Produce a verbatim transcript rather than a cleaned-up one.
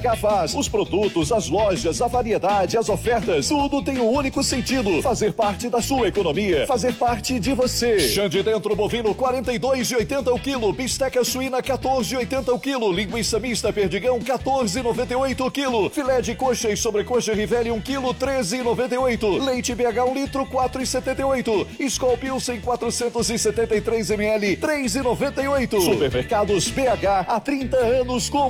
Faz os produtos, as lojas, a variedade, as ofertas, tudo tem um único sentido: fazer parte da sua economia, fazer parte de você. Xande dentro bovino quarenta e dois e oitenta o quilo, bisteca suína quatorze e oitenta o quilo, linguiça mista perdigão quatorze e noventa e oito o quilo, filé de coxa e sobrecoxa Rivelli um quilo treze e noventa e oito, leite B H um litro quatro e setenta e oito, Skol Pilsen quatrocentos e setenta e três mililitros três e noventa e oito. Supermercados B H há trinta anos com